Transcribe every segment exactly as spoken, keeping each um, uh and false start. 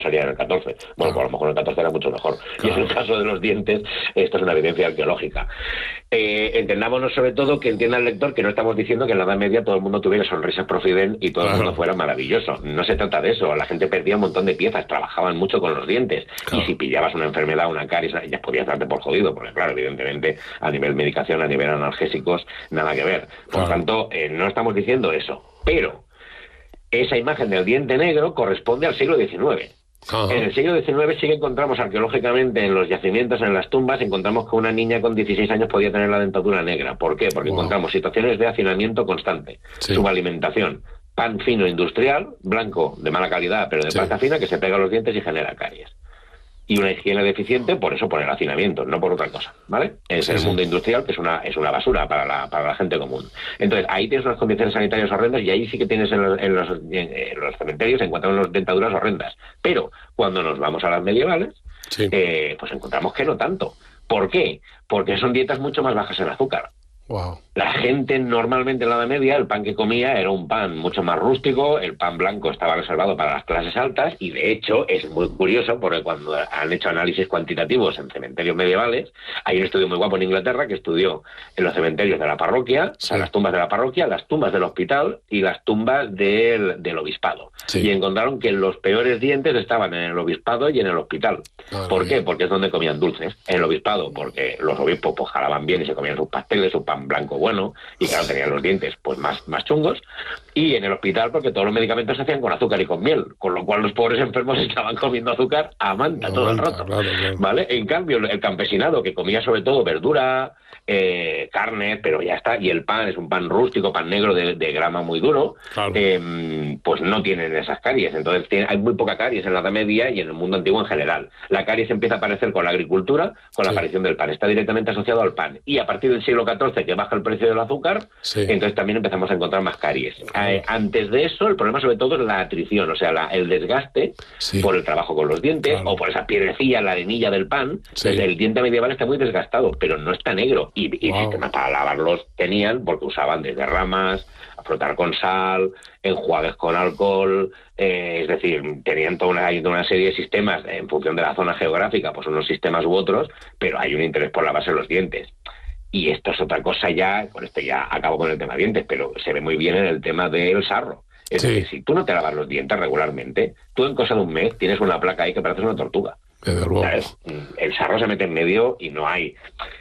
sería en el catorce. Bueno, pues a lo mejor en el catorce era mucho mejor. Claro. Y en el caso de los dientes, esto es una evidencia arqueológica. Eh, entendámonos sobre todo, que entienda el lector, que no estamos diciendo que en la Edad Media todo el mundo tuviera sonrisas profiden y todo claro. el mundo fuera maravilloso. No se trata de eso. La gente perdía un montón de piezas, trabajaban mucho con los dientes. Claro. Y si pillabas una enfermedad, una caries, ya podías darte por jodido, porque claro, evidentemente, a nivel medicación, a nivel analgésicos, nada que ver. Por claro. tanto, eh, no estamos diciendo eso. Pero esa imagen del diente negro corresponde al siglo diecinueve. Ajá. En el siglo diecinueve sí que encontramos arqueológicamente en los yacimientos, en las tumbas, encontramos que una niña con dieciséis años podía tener la dentadura negra. ¿Por qué? Porque wow. encontramos situaciones de hacinamiento constante, sí. subalimentación, pan fino industrial, blanco de mala calidad, pero de sí. pasta fina, que se pega a los dientes y genera caries. Y una higiene deficiente, por eso, por el hacinamiento, no por otra cosa, ¿vale? Es sí, el sí. mundo industrial, que es una es una basura para la para la gente común. Entonces, ahí tienes unas condiciones sanitarias horrendas, y ahí sí que tienes en los, en los, en los cementerios, se encuentran unas dentaduras horrendas. Pero cuando nos vamos a las medievales, sí. eh, pues encontramos que no tanto. ¿Por qué? Porque son dietas mucho más bajas en azúcar. Wow. La gente normalmente en la Edad Media, el pan que comía era un pan mucho más rústico, el pan blanco estaba reservado para las clases altas, y de hecho es muy curioso porque cuando han hecho análisis cuantitativos en cementerios medievales, hay un estudio muy guapo en Inglaterra que estudió en los cementerios de la parroquia, sí. o sea, las tumbas de la parroquia, las tumbas del hospital y las tumbas del, del obispado. Sí. Y encontraron que los peores dientes estaban en el obispado y en el hospital. Ah, ¿Por qué? Porque es donde comían dulces. En el obispado, porque los obispos pues jalaban bien y se comían sus pasteles, su pan blanco bueno, y claro, tenían los dientes pues más, más chungos, y en el hospital porque todos los medicamentos se hacían con azúcar y con miel, con lo cual los pobres enfermos estaban comiendo azúcar a manta no, todo manta, el rato, claro, claro. ¿vale? En cambio, el campesinado, que comía sobre todo verdura, eh, carne, pero ya está, y el pan es un pan rústico, pan negro de, de grama muy duro, claro. eh, pues no tienen esas caries. Entonces tiene, hay muy poca caries en la Edad Media y en el mundo antiguo en general. La caries empieza a aparecer con la agricultura, con la sí. aparición del pan, está directamente asociado al pan, y a partir del siglo catorce, que baja el precio del azúcar, sí. entonces también empezamos a encontrar más caries. Eh, antes de eso, el problema sobre todo es la atrición, o sea, la, el desgaste sí. por el trabajo con los dientes, claro. o por esa piedrecilla, la arenilla del pan. Sí. El diente medieval está muy desgastado, pero no está negro, y, y wow. sistemas para lavarlos tenían, porque usaban desde ramas, a frotar con sal, enjuagues con alcohol, eh, es decir, tenían toda una, hay una serie de sistemas en función de la zona geográfica, pues unos sistemas u otros, pero hay un interés por lavarse los dientes. Y esto es otra cosa ya, con esto ya acabo con el tema dientes, pero se ve muy bien en el tema del sarro. Es sí. decir, si tú no te lavas los dientes regularmente, tú en cosa de un mes tienes una placa ahí que parece una tortuga. ¿Sabes? El sarro se mete en medio y no hay...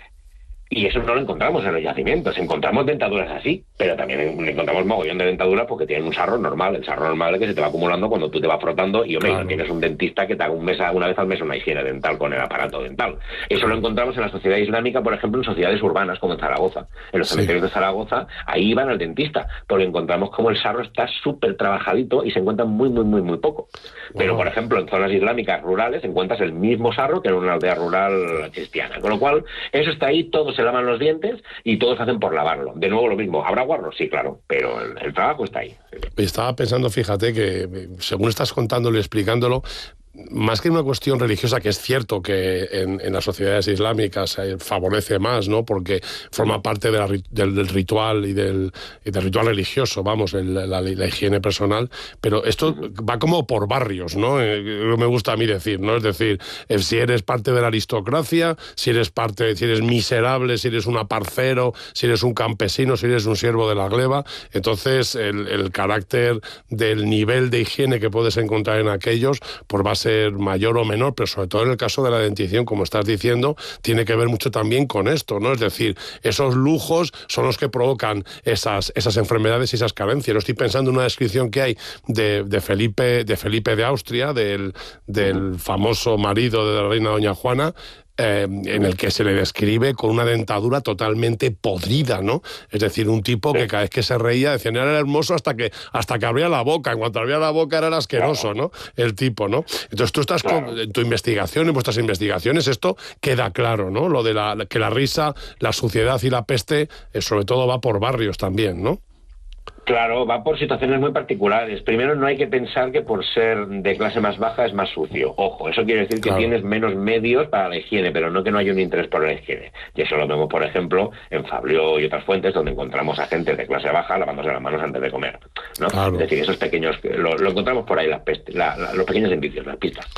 Y eso no lo encontramos en los yacimientos. Encontramos dentaduras así, pero también encontramos mogollón de dentaduras porque tienen un sarro normal. El sarro normal es que se te va acumulando cuando tú te vas frotando y, hombre, claro. no tienes un dentista que te haga un mes a, una vez al mes una higiene dental con el aparato dental. Eso lo encontramos en la sociedad islámica, por ejemplo, en sociedades urbanas como en Zaragoza. En los sí. cementerios de Zaragoza, ahí iban al dentista, porque encontramos como el sarro está súper trabajadito y se encuentra muy, muy, muy, muy poco. Pero, wow. por ejemplo, en zonas islámicas rurales encuentras el mismo sarro que en una aldea rural cristiana. Con lo cual, eso está ahí, todo se lavan los dientes y todos hacen por lavarlo. De nuevo lo mismo, ¿habrá guarros? Sí, claro, pero el, el trabajo está ahí. Estaba pensando, fíjate, que según estás contándolo y explicándolo, más que una cuestión religiosa, que es cierto que en, en las sociedades islámicas eh, favorece más, ¿no? Porque forma parte de la, del, del ritual y del, y del ritual religioso, vamos, el, la, la higiene personal, pero esto va como por barrios, ¿no? Eh, me gusta a mí decir, ¿no? Es decir, eh, si eres parte de la aristocracia, si eres parte, si eres miserable, si eres un aparcero, si eres un campesino, si eres un siervo de la gleba, entonces el, el carácter del nivel de higiene que puedes encontrar en aquellos, pues va a ser mayor o menor, pero sobre todo en el caso de la dentición, como estás diciendo, tiene que ver mucho también con esto, ¿no? Es decir, esos lujos son los que provocan esas, esas enfermedades y esas carencias. No estoy pensando en una descripción que hay de, de Felipe de Felipe de Austria, del, del famoso marido de la reina doña Juana, Eh, en el que se le describe con una dentadura totalmente podrida, ¿no? Es decir, un tipo que cada vez que se reía decían era hermoso hasta que hasta que abría la boca. En cuanto abría la boca era asqueroso, ¿no? El tipo, ¿no? Entonces tú estás con en tu investigación, en vuestras investigaciones, esto queda claro, ¿no? Lo de la que la risa, la suciedad y la peste, eh, sobre todo va por barrios también, ¿no? Claro, va por situaciones muy particulares. Primero, no hay que pensar que por ser de clase más baja es más sucio. Ojo, eso quiere decir que claro. tienes menos medios para la higiene, pero no que no haya un interés por la higiene. Y eso lo vemos, por ejemplo, en Fablió y otras fuentes, donde encontramos a gente de clase baja lavándose las manos antes de comer, ¿no? Claro. Es decir, esos pequeños, lo, lo encontramos por ahí, las peste, la, la, los pequeños indicios, las pistas.